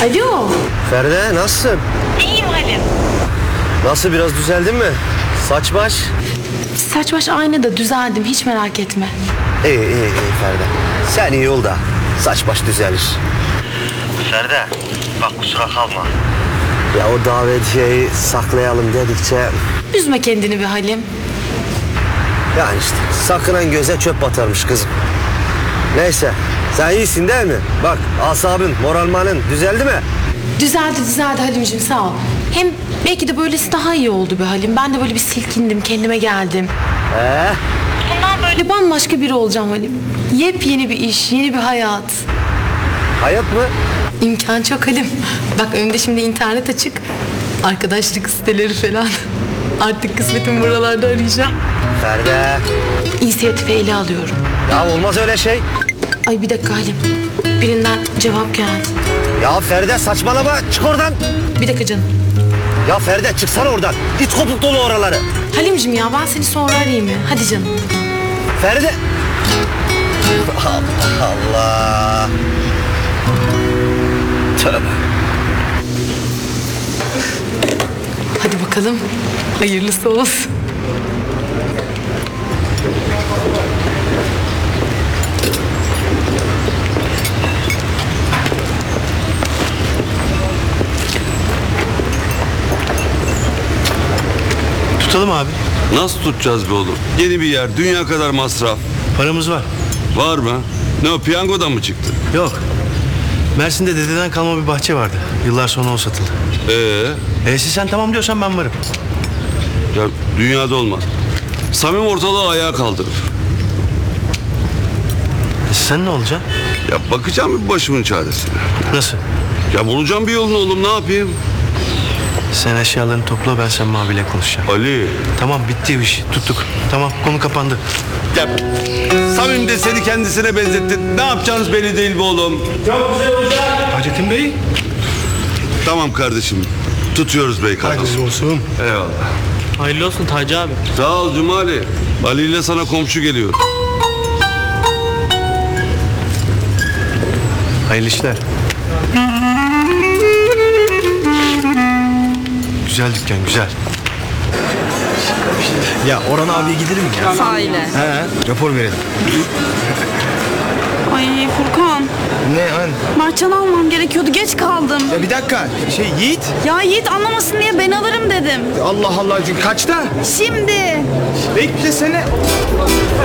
Alo. Feride nasılsın? İyiyim Halim. Nasıl, biraz düzeldin mi? Saç baş? Saç baş aynı da düzeldim, hiç merak etme. İyi Feride. Sen iyi ol da saç baş düzelir. Feride bak kusura kalma. Ya o davetiyeyi saklayalım dedikçe... Üzme kendini bir Halim. Yani işte sakınan göze çöp batarmış kızım. Neyse, sen iyisin değil mi? Bak asabın, moralmanın düzeldi mi? Düzeldi Halimciğim, sağ ol. Hem belki de böylesi daha iyi oldu be Halim. Ben de böyle bir silkindim, kendime geldim. Bundan böyle bambaşka biri olacağım Halim. Yepyeni bir iş, yeni bir hayat. Hayat mı? İmkan çok Halim. Bak önümde şimdi internet açık. Arkadaşlık siteleri falan. Artık kısmetim buralarda arayacağım. Feride. İnisiyatifi ele alıyorum. Ya olmaz öyle şey. Ay bir dakika Halim. Birinden cevap geldi. Ya Feride saçmalama, çık oradan. Bir dakika canım. Ya Feride çıksana oradan. İt kopuk dolu oraları. Halimciğim ya ben seni sonra arayayım ya. Hadi canım. Feride. Allah Allah. Tövbe. Hadi bakalım. Hayırlısı olsun. Tutalım abi. Nasıl tutacağız be oğlum? Yeni bir yer, dünya kadar masraf. Paramız var. Var mı? Ne o, piyangodan mı çıktı? Yok. Mersin'de dededen kalma bir bahçe vardı. Yıllar sonra o satıldı. Sen tamam diyorsan ben varım. Ya dünyada olmaz. Samim ortalığı ayağa kaldırır. Sen ne olacaksın? Ya bakacağım bir başımın çaresine. Nasıl? Ya bulacağım bir yolunu oğlum, ne yapayım? Sen eşyalarını topla, ben Samim abiyle konuşacağım. Ali. Tamam, bitti bu iş. Tuttuk. Tamam, konu kapandı. Ya Samim de seni kendisine benzetti. Ne yapacağınız belli değil be oğlum. Hacettin Bey. Tamam kardeşim. Tutuyoruz bey kardeşim. olsun. Eyvallah. Hayırlı olsun Taci abi. Sağ ol Cumali. Ali ile sana komşu geliyor. Hayırlı işler. Güzel dükkan, güzel. Ya Orhan abiye gidelim mi ya? Sahile. He, rapor verelim. Ay Furkan. Ne hani? Mertcan'ı almam gerekiyordu. Geç kaldım. Ya bir dakika, Yiğit. Ya Yiğit anlamasın diye ben alırım dedim. Allah Allah, kaçta? Şimdi. Beklesene.